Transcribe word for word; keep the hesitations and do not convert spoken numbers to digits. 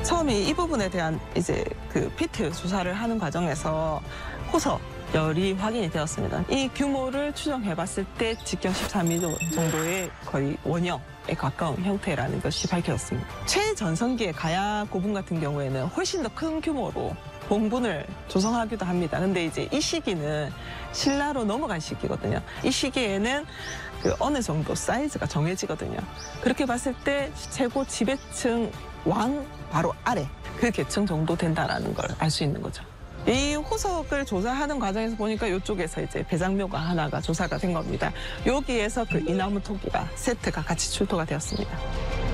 처음에 이 부분에 대한 이제 그 피트 조사를 하는 과정에서 호석 열이 확인이 되었습니다. 이 규모를 추정해봤을 때 직경 십삼 미 정도의 거의 원형에 가까운 형태라는 것이 밝혀졌습니다. 최전성기의 가야 고분 같은 경우에는 훨씬 더 큰 규모로 봉분을 조성하기도 합니다. 근데 이제 이 시기는 신라로 넘어간 시기거든요. 이 시기에는 그 어느 정도 사이즈가 정해지거든요. 그렇게 봤을 때 최고 지배층 왕 바로 아래 그 계층 정도 된다라는 걸 알 수 있는 거죠. 이 호석을 조사하는 과정에서 보니까 이쪽에서 이제 배장묘가 하나가 조사가 된 겁니다. 여기에서 그 이나무 토기가 세트가 같이 출토가 되었습니다.